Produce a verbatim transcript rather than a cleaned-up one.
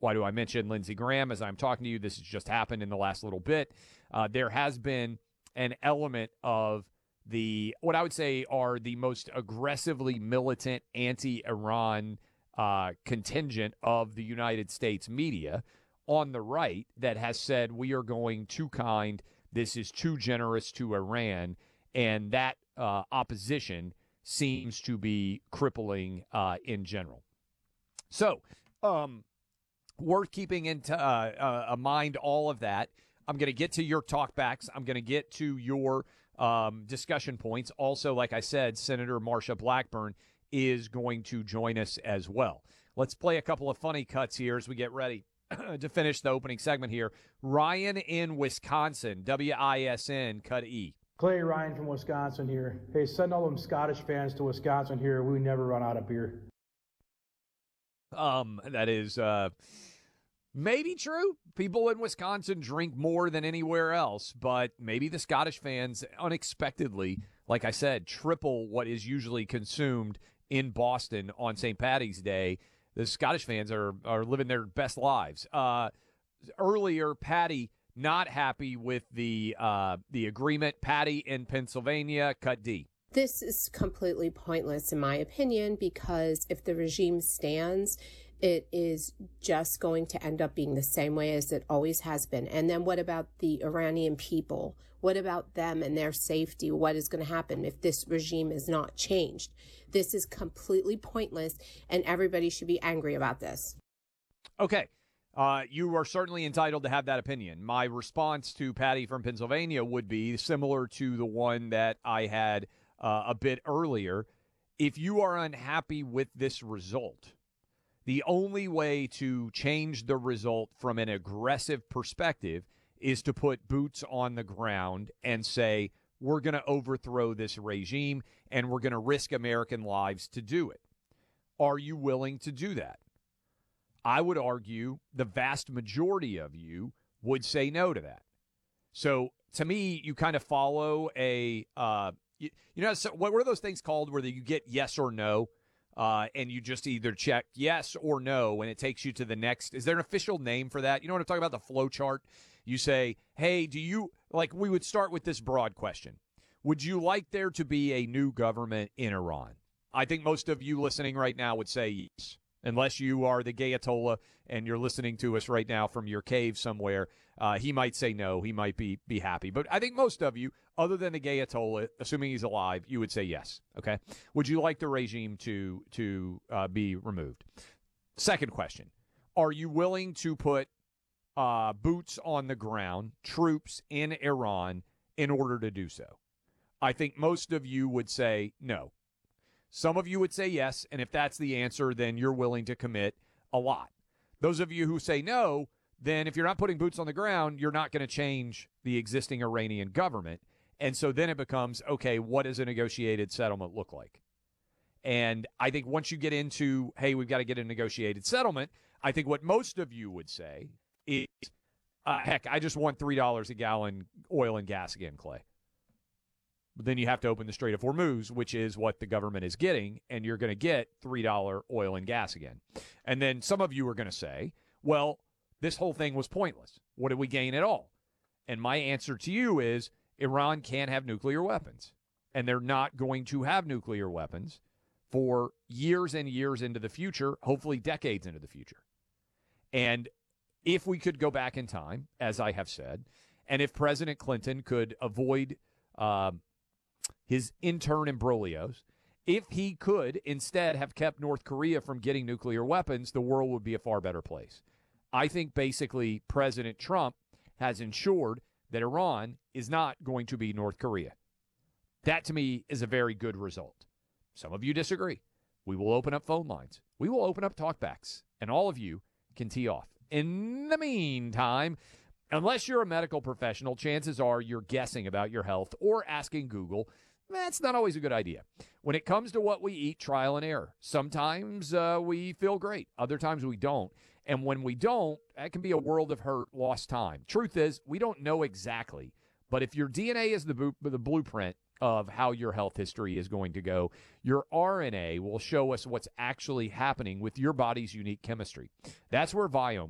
Why do I mention Lindsey Graham as I'm talking to you? This has just happened in the last little bit. Uh, there has been an element of the, what I would say are the most aggressively militant anti-Iran uh, contingent of the United States media on the right that has said we are going too kind, this is too generous to Iran, and that uh, opposition seems to be crippling uh, in general. So, um, worth keeping into uh, uh, mind all of that. I'm going to get to your talkbacks. I'm going to get to your um, discussion points. Also, like I said, Senator Marsha Blackburn is going to join us as well. Let's play a couple of funny cuts here as we get ready to finish the opening segment here. Ryan in Wisconsin, W I S N, cut E. Clay Ryan from Wisconsin here. Hey, send all them Scottish fans to Wisconsin here. We never run out of beer. Um, that is uh, maybe true. People in Wisconsin drink more than anywhere else, but maybe the Scottish fans unexpectedly, like I said, triple what is usually consumed in Boston on Saint Paddy's Day. The Scottish fans are are living their best lives. Uh, earlier, Patty not happy with the uh, the agreement. Patty in Pennsylvania, cut D. This is completely pointless, in my opinion, because if the regime stands, it is just going to end up being the same way as it always has been. And then what about the Iranian people? What about them and their safety? What is going to happen if this regime is not changed? This is completely pointless, and everybody should be angry about this. Okay. Uh, you are certainly entitled to have that opinion. My response to Patty from Pennsylvania would be similar to the one that I had Uh, a bit earlier. If you are unhappy with this result, the only way to change the result from an aggressive perspective is to put boots on the ground and say, we're going to overthrow this regime and we're going to risk American lives to do it. Are you willing to do that? I would argue the vast majority of you would say no to that. So to me, you kind of follow a uh, You, you know, so what were those things called where you get yes or no, uh, and you just either check yes or no, and it takes you to the next? Is there an official name for that? You know what I'm talking about, the flow chart? You say, hey, do you, like we would start with this broad question. Would you like there to be a new government in Iran? I think most of you listening right now would say yes. Unless you are the Gayatollah and you're listening to us right now from your cave somewhere, uh, he might say no. He might be be happy. But I think most of you, other than the Gayatollah, assuming he's alive, you would say yes. Okay. Would you like the regime to to uh, be removed? Second question: are you willing to put uh, boots on the ground, troops in Iran, in order to do so? I think most of you would say no. Some of you would say yes, and if that's the answer, then you're willing to commit a lot. Those of you who say no, then if you're not putting boots on the ground, you're not going to change the existing Iranian government. And so then it becomes, okay, what does a negotiated settlement look like? And I think once you get into, hey, we've got to get a negotiated settlement, I think what most of you would say is, uh, heck, I just want three dollars a gallon oil and gas again, Clay. But then you have to open the Strait of Hormuz, which is what the government is getting, and you're going to get three dollars oil and gas again. And then some of you are going to say, well, this whole thing was pointless. What did we gain at all? And my answer to you is Iran can't have nuclear weapons, and they're not going to have nuclear weapons for years and years into the future, hopefully decades into the future. And if we could go back in time, as I have said, and if President Clinton could avoid uh, his intern imbroglios, if he could instead have kept North Korea from getting nuclear weapons, the world would be a far better place. I think basically President Trump has ensured that Iran is not going to be North Korea. That, to me, is a very good result. Some of you disagree. We will open up phone lines. We will open up talkbacks, and all of you can tee off. In the meantime, unless you're a medical professional, chances are you're guessing about your health or asking Google. That's not always a good idea. When it comes to what we eat, trial and error. Sometimes uh, we feel great. Other times we don't. And when we don't, that can be a world of hurt, lost time. Truth is, we don't know exactly. But if your D N A is the, bo- the blueprint of how your health history is going to go, your R N A will show us what's actually happening with your body's unique chemistry. That's where Viome